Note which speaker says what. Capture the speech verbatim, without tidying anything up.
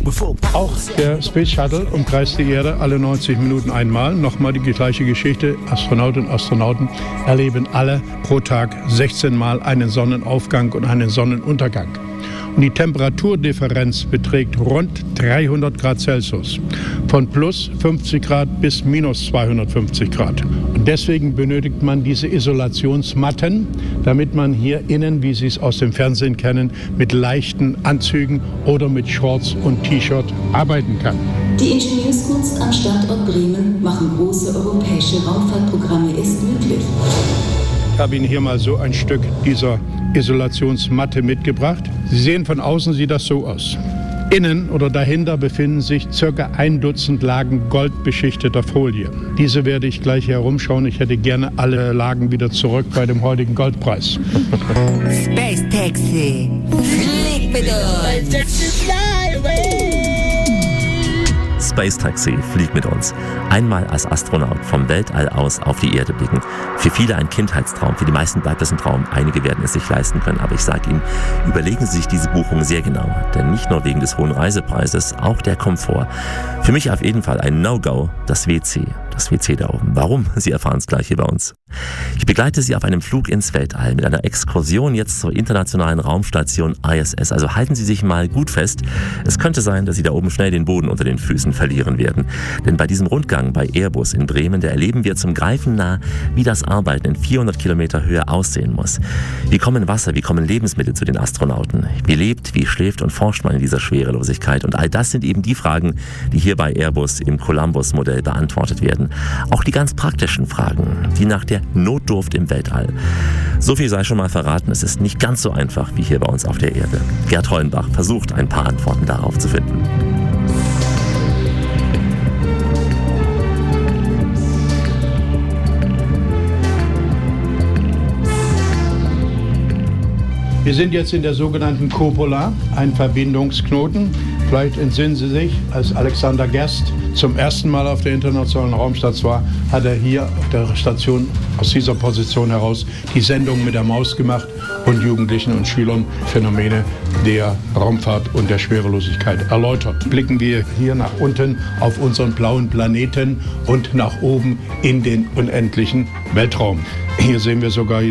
Speaker 1: Auch der Space Shuttle umkreist die Erde alle neunzig Minuten einmal. Nochmal die gleiche Geschichte. Astronautinnen und Astronauten erleben alle pro Tag sechzehn Mal einen Sonnenaufgang und einen Sonnenuntergang. Und die Temperaturdifferenz beträgt rund dreihundert Grad Celsius. Von plus fünfzig Grad bis minus zweihundertfünfzig Grad. Und deswegen benötigt man diese Isolationsmatten, damit man hier innen, wie Sie es aus dem Fernsehen kennen, mit leichten Anzügen oder mit Shorts und T-Shirt arbeiten kann.
Speaker 2: Die Ingenieurskunst am Standort Bremen machen große europäische Raumfahrtprogramme erst möglich.
Speaker 1: Ich habe Ihnen hier mal so ein Stück dieser Isolationsmatte mitgebracht. Sie sehen, von außen sieht das so aus. Innen oder dahinter befinden sich ca. ein Dutzend Lagen goldbeschichteter Folie. Diese werde ich gleich herumschauen. Ich hätte gerne alle Lagen wieder zurück bei dem heutigen Goldpreis.
Speaker 3: Space Taxi, flieg mit uns!
Speaker 4: Space Taxi, flieg mit uns. Einmal als Astronaut vom Weltall aus auf die Erde blicken. Für viele ein Kindheitstraum, für die meisten bleibt es ein Traum. Einige werden es sich leisten können, aber ich sage Ihnen, überlegen Sie sich diese Buchung sehr genau. Denn nicht nur wegen des hohen Reisepreises, auch der Komfort. Für mich auf jeden Fall ein No-Go, das W C. Das W C da oben. Warum? Sie erfahren es gleich hier bei uns. Ich begleite Sie auf einem Flug ins Weltall mit einer Exkursion jetzt zur internationalen Raumstation I S S. Also halten Sie sich mal gut fest. Es könnte sein, dass Sie da oben schnell den Boden unter den Füßen verlieren werden. Denn bei diesem Rundgang bei Airbus in Bremen, da erleben wir zum Greifen nah, wie das Arbeiten in vierhundert Kilometer Höhe aussehen muss. Wie kommen Wasser, wie kommen Lebensmittel zu den Astronauten? Wie lebt, wie schläft und forscht man in dieser Schwerelosigkeit? Und all das sind eben die Fragen, die hier bei Airbus im Columbus-Modell beantwortet werden. Auch die ganz praktischen Fragen, die nach der Notdurft im Weltall. So viel sei schon mal verraten, es ist nicht ganz so einfach wie hier bei uns auf der Erde. Gerd Hollenbach versucht, ein paar Antworten darauf zu finden.
Speaker 1: Wir sind jetzt in der sogenannten Cupola, ein Verbindungsknoten. Vielleicht entsinnen Sie sich, als Alexander Gerst zum ersten Mal auf der Internationalen Raumstation war, hat er hier auf der Station aus dieser Position heraus die Sendung mit der Maus gemacht und Jugendlichen und Schülern Phänomene der Raumfahrt und der Schwerelosigkeit erläutert. Blicken wir hier nach unten auf unseren blauen Planeten und nach oben in den unendlichen Weltraum. Hier sehen wir sogar